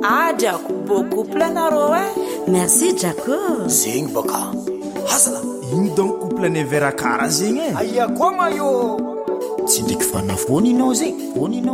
Adiako beaucoup planareo merci Jaco zegny baka hasala iny donc couple vera kara zegny aya koa mayo tsy ndraiky fanafony inao zegny